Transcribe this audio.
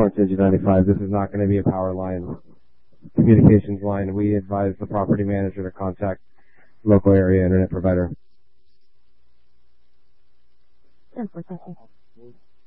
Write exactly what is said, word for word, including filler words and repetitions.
Orange Engine ninety-five. This is not going to be a power line, communications line. We advise the property manager to contact local area internet provider. ten four, thank you.